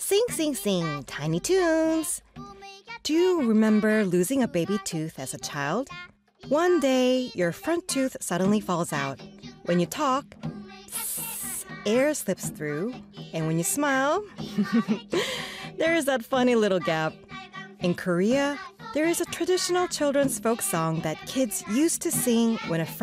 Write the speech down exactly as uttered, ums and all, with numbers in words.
Sing, sing, sing, Tiny Toons. Do you remember losing a baby tooth as a child? One day, your front tooth suddenly falls out. When you talk, psst, air slips through. And when you smile, there is that funny little gap. In Korea, there is a traditional children's folk song that kids used to sing when a friend